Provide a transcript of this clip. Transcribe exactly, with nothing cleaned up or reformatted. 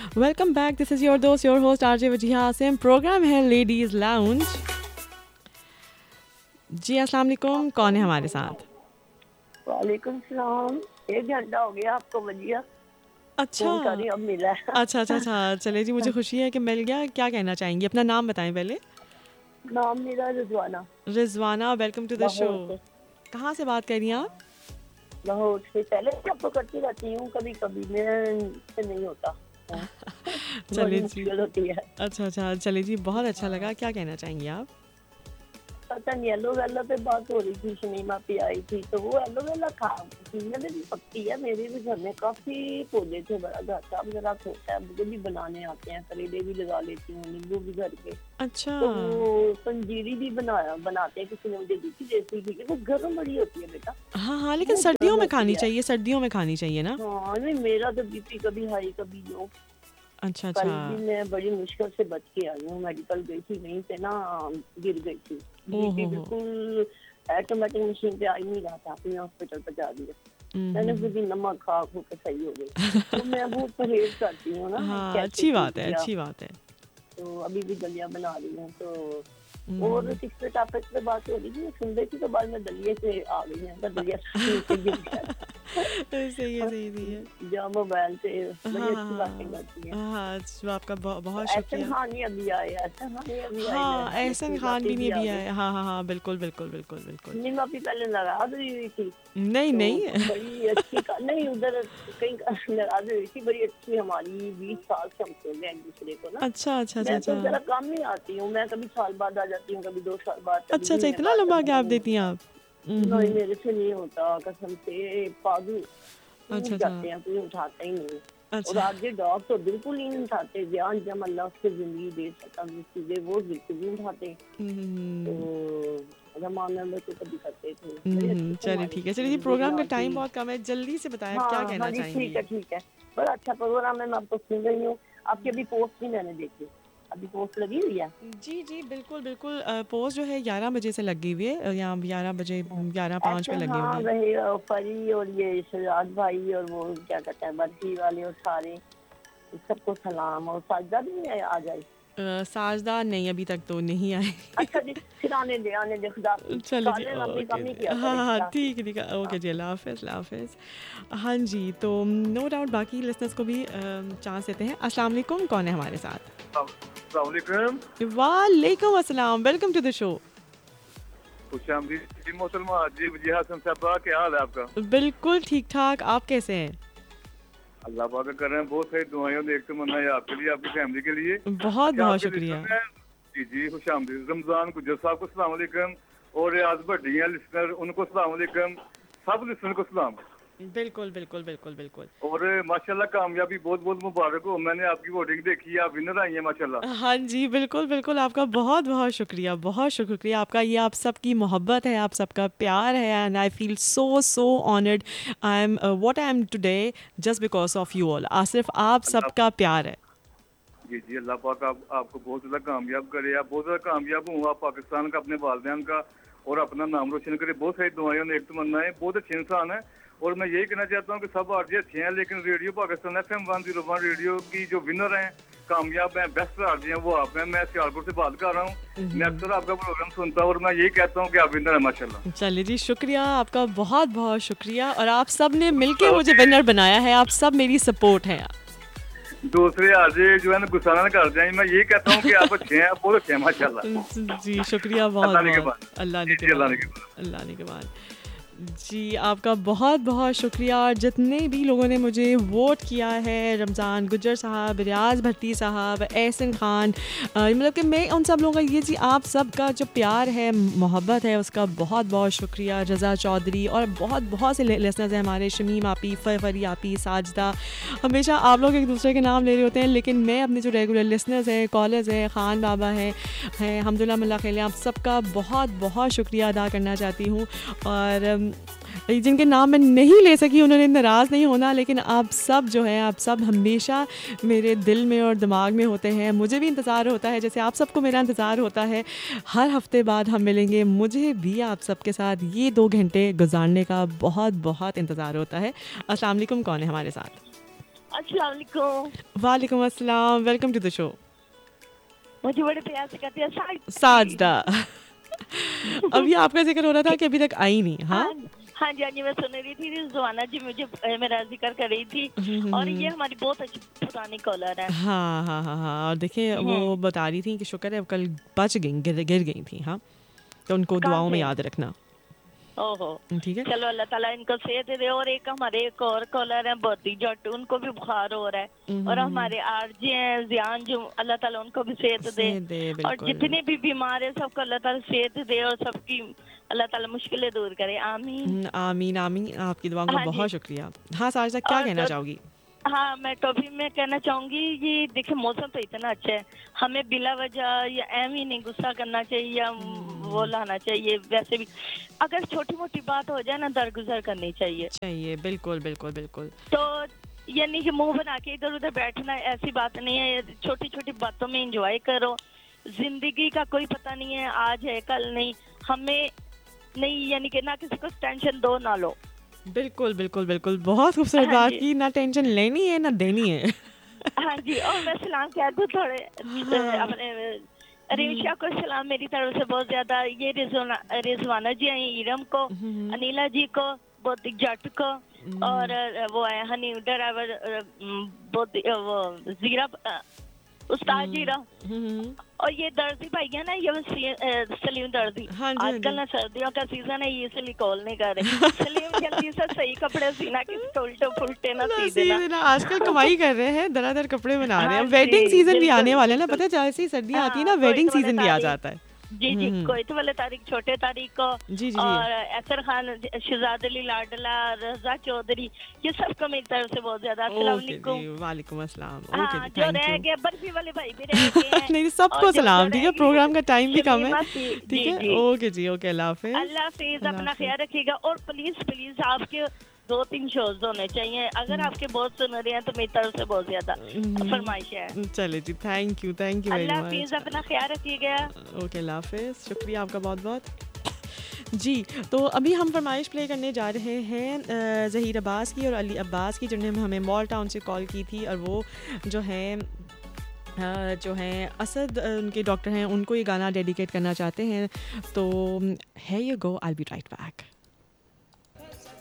Welcome back, this is your दोस्त your host RJ Wajiha Asim. Programme है ladies lounge. जी अस्सलाम वालेकुम, कौन है हमारे साथ? वालेकुम सलाम। एक घंटा हो गया आपको वजिया अच्छा फोन कर रही हूँ, अब मिला है। अच्छा अच्छा अच्छा चले जी, मुझे खुशी है कि मिल गया। क्या कहना चाहेंगी? अपना नाम बताएं पहले। नाम मेरा Rizwana. Rizwana, welcome to the show. Lahore से। कहाँ से बात कर रही हैं आप? लाहौर से। पहले भी आपको करती रहती हूँ, कभी कभी मेरे से नहीं होता। हाँ, बड़ी चले जी, मुश्किल होती है। अच्छा अच्छा चले जी, बहुत अच्छा हाँ, लगा। क्या कहना चाहेंगी आप? पता नहीं येलो वेलो पे बात हो रही थी, शमीमा पे आई थी तो वो येलो वेला खा मैंने भी पकती है। मेरे भी घर में काफी पौधे थे, बड़ा घर था, अब जरा छोटा है। मुझे भी बनाने आते हैं, करेले भी लगा लेती हूँ, नींबू भी घर के। अच्छा तो वो पंजीरी भी बनाया बनाते हैं, किसी ने मुझे दी थी रेसिपी की। वो गर्म बड़ी होती है बेटा, हाँ हाँ, लेकिन बहुत सर्दियों गर्म में होती खानी है। चाहिए, सर्दियों में खानी चाहिए ना। हाँ नहीं, मेरा तो बीपी कभी हाई कभी लो। अच्छा कल अच्छा। भी मैं बड़ी मुश्किल से बच के आई हूँ, मेडिकल गई थी, वहीं से ना गिर गई थी। ओ बीपी हो हो। बिल्कुल ऑटोमेटिक मशीन पे आ ही नहीं रहा था, अपने हॉस्पिटल पहुंचा दिया। हम्म मैंने हम्म, खुद ही नमक खा खो के सही हो गई। तो मैं बहुत परहेज करती हूँ ना, हाँ कैसे अच्छी हो बात है, गया। अच्छी बात है। तो अभी भी दलिया बना रही हूँ। तो और हम्म, तीसरे टॉपिक पे बात हो रही थी, सुन रही थी तो बाद में दलिये से आ गई है, तो दलिया से नीचे गिर गया। सही है सही सही है। जो मोबाइल से हाँ बड़ी हाँ अच्छी बातें हाँ करती है। हाँ हाँ, जो आपका बहुत तो बहुत एहसन शुक्रिया। खान ही अभी आए, एहसन खान ही अभी आए, मेरे हाँ, ख्याल में एहसन नीमा खान पे भी नहीं भी आ अभी गए। आया। हाँ हाँ हाँ, बिल्कुल बिल्कुल बिल्कुल बिल्कुल। नीमा भी पहले नाराज हुई हुई थी, नहीं तो नहीं। बड़ी अच्छी का, नहीं उधर कहीं नाराज हुई थी, बड़ी अच्छी। हमारी बीस साल से हम सुन रहे हैं एक दूसरे को ना। अच्छा अच्छा अच्छा मैं तो अच्छा जरा कम ही आती हूँ, मैं कभी साल बाद आ जाती हूँ, कभी दो साल बाद, कभी अच्छा अच्छा, महीने इतना बाद, लंबा कभी गैप नहीं देती हैं होता। आप? हम्म नहीं हम्म, मेरे से नहीं होता, कसम से पागल अच्छा टूट अच्छा जाते हैं, कोई उठाता ही नहीं। और अच्छा। आज ये डॉग तो बिल्कुल ही नहीं उठाते, जान जब अल्लाह उसको जिंदगी दे सकता चीजें, वो बिल्कुल नहीं उठाते। हम्म तो रमाना में तो कभी करते थे, बड़ी अच्छी हम्म, से चलिए हमारी ठीक है। चलिए जी, जिंदगी प्रोग्राम का बनाती। टाइम बहुत कम है, जल्दी से बताएं आप क्या हाँ हाँ कहना जी, ठीक चाहेंगी। है ठीक है। बड़ा अच्छा प्रोग्राम है, मैं आपको सुन रही हूँ। आपकी अभी पोस्ट भी मैंने देखी, अभी पोस्ट लगी हुई है। जी जी बिल्कुल बिल्कुल। अ, पोस्ट जो है ग्यारह बजे से लगी हुई है, अ, यहाँ ग्यारह बजे, ग्यारह पाँच ऐसे पे लगी हुई हाँ है। रहे अ, परी और ये शहजाद भाई और वो क्या कहते हैं बर्फी वाले और सारे, सबको सलाम। और साजदा भी नहीं आ जाए। अ, साजदा नहीं, अभी तक तो नहीं आए। अच्छा जी, फिर आने दे आने दे, खुदा हाफिज। चलो जी, काले अपनी ओके कम ही जी, किया हाँ करे, हाँ खुदा हाफिज। ठीक है ठीक है, ओके हाँ। जी, अल्लाह हाफिज़ अल्लाह हाफिज़। हाँ जी, तो नो डाउट बाकी लिसनर्स को भी चांस देते हैं। अस्सलाम वालेकुम, कौन है हमारे साथ? अस्सलाम वालेकुम अस्सलाम, वेलकम टू द शो। खुशामदीद मोहतरमा जी वजीहा हसन साहबा, क्या हाल है आपका? बिल्कुल ठीक ठाक, आप कैसे हैं? अल्लाह पाक का कर रहे हैं, बहुत सारी दुआएं देख के मना है आपके लिए, आपकी फैमिली के लिए। बहुत अच्छा, बहुत आपके शुक्रिया। लिस्टर हैं जी जी, खुशामदीद। रमजान गुजर साहब को सलाम अलैकुम, और रियाज भट्टी हैं लिस्टर, उनको सलाम अलैकुम, सब लिस्टर को सलाम। बिल्कुल बिल्कुल बिल्कुल बिल्कुल। और माशाल्लाह कामयाबी बहुत बहुत मुबारक हो, मैंने आपकी वोटिंग देखी है, आप विनर आई हैं माशाल्लाह। हाँ जी, बिल्कुल बिल्कुल, आपका बहुत बहुत शुक्रिया, बहुत शुक्रिया आपका। ये आप सबकी मोहब्बत है, आप सबका प्यार है, and I feel so so honoured. I am what I am today just because of you all. Asif, आप अल्लाह सबका प्यार है। जी जी, अल्लाह पाक आप, आपको बहुत ज़्यादा कामयाब करे, आप बहुत ज़्यादा कामयाब हों, आप पाकिस्तान का, अपने वालदैन का और अपना नाम रोशन करे। बहुत सारी दुआएं ने, एक तमन्ना है, बहुत अच्छे इंसान है। और मैं यही कहना चाहता हूँ कि सब आरजे अच्छे हैं, लेकिन radio Pakistan F M one zero one radio की जो विनर हैं, कामयाब हैं, बेस्ट आरजे हैं, वो आप हैं। मैं सियालकोट से बात कर रहा हूँ, मैं अक्सर आपका प्रोग्राम सुनता हूँ और मैं यही कहता हूँ कि आप विनर हैं माशाल्लाह। चलिए जी, शुक्रिया आपका, बहुत बहुत शुक्रिया। और आप सब ने मिलके मुझे ओके, विनर बनाया है, आप सब मेरी सपोर्ट हैं। दूसरे आरजे जो है ना गुस्सा ना कर जाए, मैं यही कहता हूँ कि आप अच्छे हैं, आप बहुत अच्छे हैं माशाल्लाह। जी शुक्रिया, बहुत अल्लाह ने के बहुत। बाद अल्लाह ने जी के जी, अल्लाह ने बाद, के बाद। अल्लाह ने के बाद। जी आपका बहुत बहुत शुक्रिया। और जितने भी लोगों ने मुझे वोट किया है, रमज़ान गुज्जर साहब, रियाज भट्टी साहब, एहसन खान, अ, मतलब कि मैं उन सब लोगों का, ये जी आप सब का जो प्यार है, मोहब्बत है, उसका बहुत बहुत शुक्रिया। रज़ा चौधरी और बहुत बहुत से लिसनर्स हैं हमारे, शमीम आपी, फरी आपी, साजदा, हमेशा आप लोग एक दूसरे के नाम ले रहे होते हैं, लेकिन मैं अपने जो रेगुलर लिसनर्स हैं, कॉलर्स हैं, ख़ान बाबा हैं, हैं हमदुल्ला मल्ला खेले, आप सबका बहुत बहुत शुक्रिया अदा करना चाहती हूँ। और अम, जिनके नाम मैं नहीं ले सकी उन्होंने नाराज़ नहीं होना, लेकिन आप सब जो है, आप सब हमेशा मेरे दिल में और दिमाग में होते हैं। मुझे भी इंतज़ार होता है, जैसे आप सबको मेरा इंतज़ार होता है, हर हफ्ते बाद हम मिलेंगे, मुझे भी आप सबके साथ ये दो घंटे गुजारने का बहुत बहुत इंतज़ार होता है। अस्सलाम वालेकुम, कौन है हमारे साथ? अस्सलाम वालेकुम। वालेकुम अस्सलाम, वेलकम टू द शो। मुझे बड़े प्यार से कहते हैं साज साजदा। अभी आपका जिक्र हो रहा था कि अभी तक आई नहीं। हाँ हाँ हाँ जी हाँ जी, मैं सुन रही थी रिजवाना जी मुझे अ, मेरा जिक्र कर रही थी और ये हमारी बहुत अच्छी पुरानी कॉलर है। हाँ हाँ हाँ हाँ, और देखिए वो बता रही थी कि शुक्र है कल बच गई, गिर गिर गई थी। हाँ, तो उनको कहाँ दुआओं में से? याद रखना। ओहो, ठीक है। चलो अल्लाह ताला इनको सेहत दे। और एक हमारे एक और कॉलर है बद्दी जट, उनको भी बुखार हो रहा है। और हमारे आरजे हैं जियान जो, अल्लाह ताला उनको भी सेहत दे। सेहत दे, और बिल्कुल। जितने भी बीमार है सबको अल्लाह ताला सेहत दे और सबकी अल्लाह ताला मुश्किलें दूर करे। आमीन हम्म, आमीन आमीन, आपकी दुआओं का हाँ जी। बहुत शुक्रिया। हाँ साजिदा, क्या और कहना तो- चाहोगी? हाँ, मैं कभी मैं कहना चाहूंगी ये देखिए मौसम तो इतना अच्छा है, हमें बिला वजह या एम ही नहीं गुस्सा करना चाहिए या वो लाना चाहिए। वैसे भी अगर छोटी मोटी बात हो जाए ना दरगुजर करनी चाहिए। चाहिए, बिल्कुल बिल्कुल बिल्कुल। तो यानी कि मुंह बना के इधर उधर बैठना ऐसी बात नहीं है। छोटी छोटी बातों में एंजॉय करो। जिंदगी का कोई पता नहीं है, आज है कल नहीं। हमें नहीं यानी कि ना किसी को टेंशन दो ना लो। बिल्कुल बिल्कुल बिल्कुल, बहुत खूबसूरत हाँ बात जी। की। ना टेंशन लेनी है ना देनी है। हाँ जी, और मैं सलाम कह दूं थोड़े हाँ। अपने रिंशा को सलाम मेरी तरफ से बहुत ज्यादा। ये रिजवाना रिजवाना जी आई, इरम को, अनिला जी को, बोतिक जट को, और अ, वो है हनी ड्राइवर अ, म, बोति- अ, वो जीरा अ, उस्ताद जीरा। हम्म, और ये दर्जी भाई है ना, ये वो सी- अ, सलीम दर्जी। हाँ जी, हाँ आजकल जी। ना सर्दियों का सीजन है, ये इसलिए कॉल नहीं कर रहे। सलीम जल्दी से सही कपड़े सीना, किसी को उल्टे फुलटे ना सी सी देना। देना, आजकल कमाई कर रहे हैं, दरादर कपड़े बना रहे हैं। हाँ वेडिंग जी, सीजन भी बिल्कुल, आने वाले हैं ना, बिल्कुल। पता है जैसे ही सर्दियाँ आती है ना हाँ, वेडिंग कोई तो वाले सीजन भी आ तारीख- जाता है। जी जी, कोई वाले तारीख छोटे तारीख को। जी, जी, जी। और असर खान, शहजाद अली लाडला, रजा चौधरी, ये सबको मेरी तरफ से बहुत ज्यादा अस्सलाम ओके वालेकुम। जी, वालेकुम अस्सलाम। हाँ, ओके जी, जो थैंक रह यू। गए बर्फी वाले भाई भी रह गए हैं। नहीं, और सबको जो- जो सलाम। रह ठीक है, गए- प्रोग्राम का टाइम भी कम है। शमीमा सी, ठीक जी, है, जी। ओके जी, ओके, अल्लाह हाफिज। अल्लाह हाफिज, अल्लाह अपना हाफिज। ख्याल रखिएगा। और प्लीज प्लीज आपके दो तीन शोज होने चाहिए। अगर आपके बहुत सुन रहे हैं तो मेरी तरफ से बहुत ज्यादा फरमाइश है। चले जी, thank you, thank you very Allah much. हाफिज, अपना ख्याल रखिएगा। ओके, अल्लाह हाफिज, शुक्रिया आपका बहुत बहुत। जी, तो अभी हम फरमाइश प्ले करने जा रहे हैं अ, ज़हीर अब्बास की और अली अब्बास की, जिन्होंने हमें मॉल टाउन से कॉल की थी। और वो जो है अ, जो हैं असद, अ, उनके डॉक्टर हैं, उनको ये गाना डेडिकेट करना चाहते हैं। तो है you go, I B right back.